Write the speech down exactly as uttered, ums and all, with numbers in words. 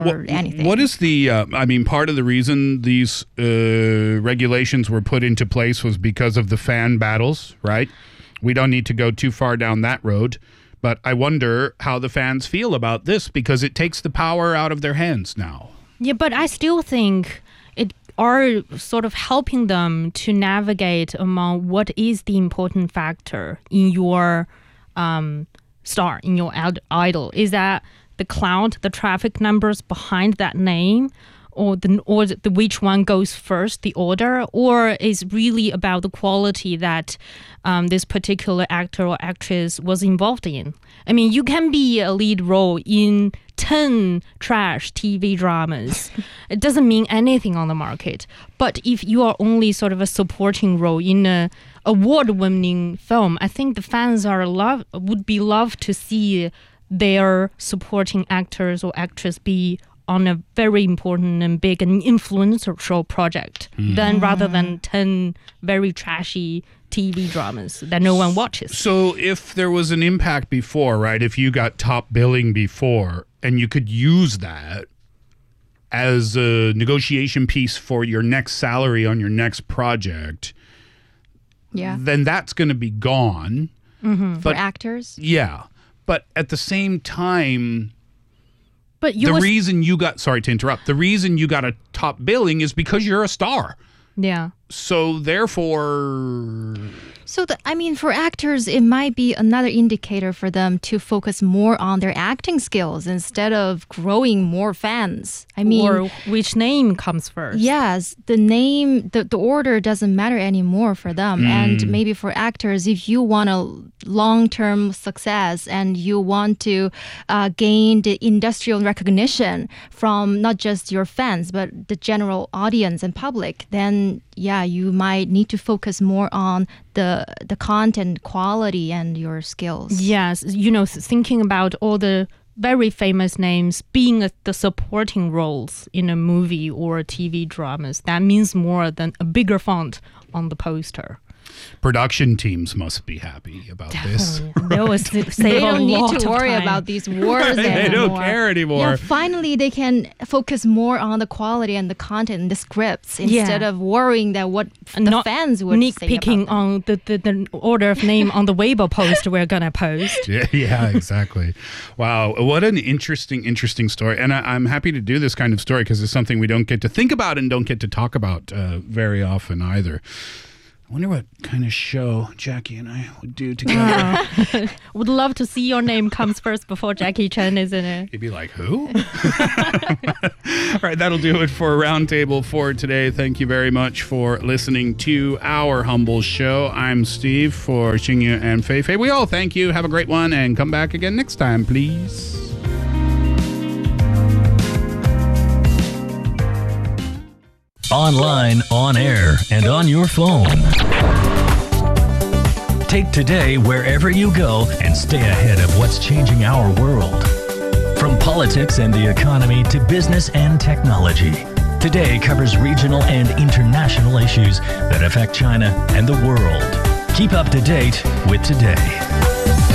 or what, anything. What is the, uh, I mean, part of the reason these uh, regulations were put into place was because of the fan battles, right? We don't need to go too far down that road. But I wonder how the fans feel about this because it takes the power out of their hands now. Yeah, but I still think it are sort of helping them to navigate among what is the important factor in your um, star, in your idol. Is that the cloud, the traffic numbers behind that name, or the or the which one goes first, the order, or is really about the quality that um, this particular actor or actress was involved in? I mean, you can be a lead role in ten trash T V dramas. It doesn't mean anything on the market. But if you are only sort of a supporting role in a award-winning film, I think the fans are love would be love to see their supporting actors or actress be on a very important and big and influential project, mm. than rather than ten very trashy T V dramas that no one watches. So if there was an impact before, right, if you got top billing before and you could use that as a negotiation piece for your next salary on your next project, yeah, then that's going to be gone. Mm-hmm. For actors? Yeah. But at the same time, but you the was, reason you got, sorry to interrupt, the reason you got a top billing is because you're a star. Yeah. So therefore... So, the, I mean, for actors, it might be another indicator for them to focus more on their acting skills instead of growing more fans. I mean... Or which name comes first. Yes, the name, the, the order doesn't matter anymore for them. Mm. And maybe for actors, if you want a long-term success and you want to uh, gain the industrial recognition from not just your fans, but the general audience and public, then yeah, you might need to focus more on the the content quality and your skills. Yes, you know, thinking about all the very famous names being a, the supporting roles in a movie or a T V dramas, that means more than a bigger font on the poster. Production teams must be happy about this. They always save they a don't lot need to of worry time. about these wars anymore. They don't care anymore. Yeah, finally they can focus more on the quality and the content and the scripts instead yeah. of worrying that what and the not fans would say nitpicking about them. on the, the, the order of name on the Weibo post we're going to post. Yeah, yeah, exactly. Wow, what an interesting, interesting story. And I, I'm happy to do this kind of story because it's something we don't get to think about and don't get to talk about uh, very often either. I wonder what kind of show Jackie and I would do together. Uh, would love to see your name comes first before Jackie Chan is in it. You'd be like, who? All right, that'll do it for Roundtable for today. Thank you very much for listening to our humble show. I'm Steve for Xingyu and Fei Fei. We all thank you. Have a great one and come back again next time, please. Online, on air, and on your phone. Take Today wherever you go and stay ahead of what's changing our world. From politics and the economy to business and technology, Today covers regional and international issues that affect China and the world. Keep up to date with Today.